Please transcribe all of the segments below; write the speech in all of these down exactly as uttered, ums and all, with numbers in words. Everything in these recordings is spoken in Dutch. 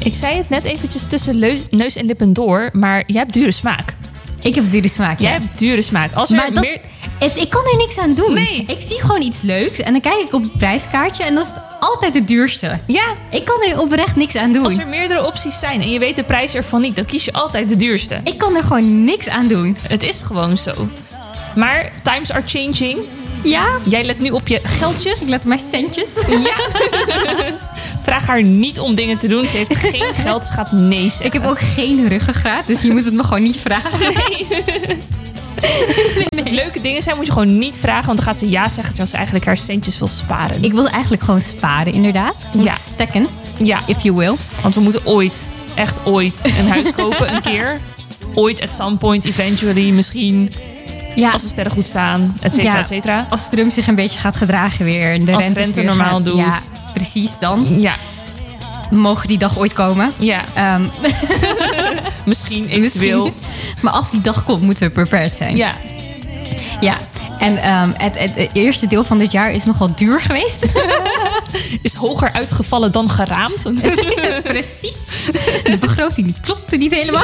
Ik zei het net eventjes tussen leus, neus en lippen door, maar jij hebt dure smaak. Ik heb dure smaak, ja. Jij hebt dure smaak. Als er Maar dat, meer... het, ik kan er niks aan doen. Nee. Ik zie gewoon iets leuks en dan kijk ik op het prijskaartje en dat is altijd het duurste. Ja, Ik kan er oprecht niks aan doen. als er meerdere opties zijn en je weet de prijs ervan niet, dan kies je altijd de duurste. Ik kan er gewoon niks aan doen. Het is gewoon zo. Maar times are changing. Ja? Jij let nu op je geldjes. Ik let op mijn centjes. Ja. Vraag haar niet om dingen te doen. Ze heeft geen geld. Ze gaat nee zeggen. Ik heb ook geen ruggengraat, dus je moet het me gewoon niet vragen. Nee. Als het leuke dingen zijn, moet je gewoon niet vragen. Want dan gaat ze ja zeggen terwijl ze eigenlijk haar centjes wil sparen. Ik wil eigenlijk gewoon sparen, inderdaad. Ja. Ja. Stekken, Ja, if you will. want we moeten ooit, echt ooit, een huis kopen. Een keer. Ooit, at some point, eventually, misschien. Ja. Als de sterren goed staan, et cetera, Ja. et cetera. Als Trump zich een beetje gaat gedragen weer. En de Als rentes rente weer normaal gaan- doet. Ja, precies dan. Ja, Mogen die dag ooit komen. ja. Ehm, Misschien, eventueel. misschien. Maar als die dag komt, moeten we prepared zijn. Ja. Ja. En ehm, het, het, het eerste deel van dit jaar is nogal duur geweest. Is hoger uitgevallen dan geraamd. Precies. De begroting die klopte niet helemaal.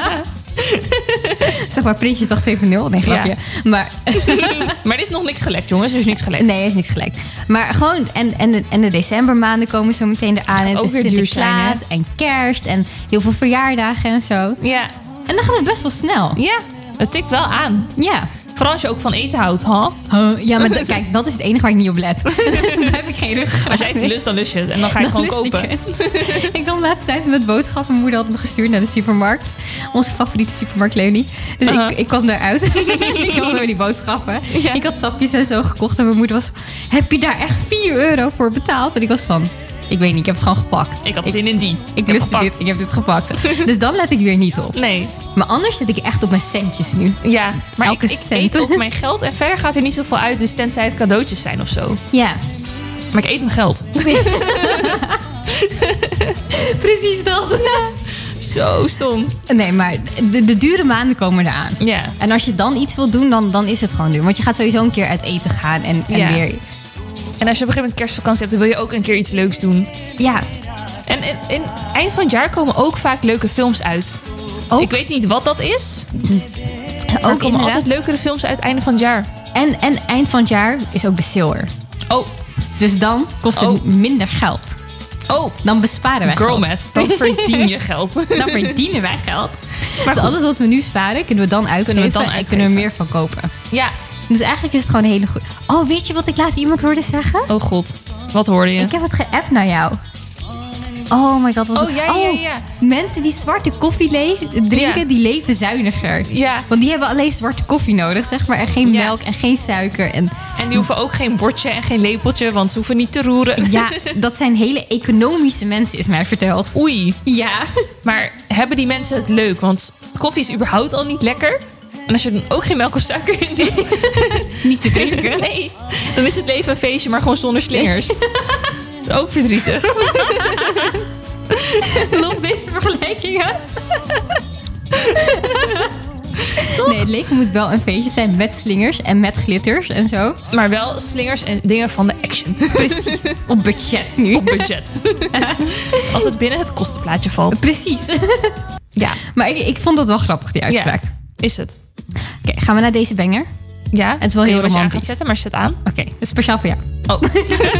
Zeg maar Prinsjesdag twee punt nul. Nee, grapje. Ja. Maar Maar er is nog niks gelekt, jongens. Er is niks gelekt. nee, is niks gelijk. Maar gewoon, en, en, de, en de decembermaanden komen zo meteen eraan. En ook het is weer duur zijn, Sinterklaas en kerst en heel veel verjaardagen en zo. Ja. En dan gaat het best wel snel. Ja, het tikt wel aan. Ja. Vooral als je ook van eten houdt, huh? Huh, ja, maar d- kijk, dat is het enige waar ik niet op let. Daar heb ik geen rug. Als jij het lust, dan lust je het. En dan ga je het Dan gewoon lust kopen. Ik, ik kwam laatst tijd met boodschappen. Mijn moeder had me gestuurd naar de supermarkt. Onze favoriete supermarkt, Leonie. Dus Uh-huh. ik, ik kwam daaruit. Ik had door die boodschappen. Ja. Ik had sapjes en zo gekocht. En mijn moeder was... Heb je daar echt vier euro voor betaald? En ik was van... Ik weet niet, ik heb het gewoon gepakt. Ik had zin in die. Ik heb lustte gepakt. dit, ik heb dit gepakt. Dus dan let ik weer niet op. Nee. Maar anders zit ik echt op mijn centjes nu. Ja, maar Elke ik, ik cent. eet ook mijn geld. En verder gaat er niet zoveel uit. Dus tenzij het cadeautjes zijn of zo. Ja, Maar ik eet mijn geld. precies dat. Zo stom. Nee, maar de, de dure maanden komen eraan. Ja. En als je dan iets wil doen, dan, dan is het gewoon duur. Want je gaat sowieso een keer uit eten gaan en, en Ja. weer... En als je op een gegeven moment kerstvakantie hebt, dan wil je ook een keer iets leuks doen. Ja, En in, in eind van het jaar komen ook vaak leuke films uit. ook, Ik weet niet wat dat is. Maar er ook komen inderdaad. altijd leukere films uit het einde van het jaar. En, en eind van het jaar is ook de sale. Oh, Dus dan kost het Oh. minder geld. oh. Dan besparen wij Girl geld. math. Dan verdien je geld. Dan verdienen wij geld. Maar Dus goed. alles wat we nu sparen, kunnen we dan uitgeven. Kunnen we dan en kunnen we er uitgeven. meer van kopen. Ja. Dus eigenlijk is het gewoon een hele goede... Oh, weet je wat ik laatst iemand hoorde zeggen? Oh god. Wat hoorde je? Ik heb het geappt naar jou. Oh my god. Was Oh, het... ja, ja, ja. Mensen die zwarte koffie le- drinken, Ja. die leven zuiniger. Ja. Want die hebben alleen zwarte koffie nodig, zeg maar. En geen Ja. melk en geen suiker. En En die hoeven ook geen bordje en geen lepeltje, want ze hoeven niet te roeren. ja, dat zijn hele economische mensen, is mij verteld. Oei. Ja. Maar hebben die mensen het leuk? Want koffie is überhaupt al niet lekker. En als je er dan ook geen melk of suiker in doet, Niet te drinken. nee, dan is het leven een feestje, maar gewoon zonder slingers. Ook verdrietig. Loopt deze vergelijkingen. Nee, het leven moet wel een feestje zijn met slingers en met glitters en zo. Maar wel slingers en dingen van de Action. Precies. Op budget nu. Op budget. Als het binnen het kostenplaatje valt. Precies. Ja, Maar ik, ik vond dat wel grappig, die uitspraak. ja. Is het. Oké, gaan we naar deze banger? Ja, Het is wel ik weet heel niet wat je aan romantisch. gaat zetten, maar zet aan. Oké, speciaal voor jou. Oh.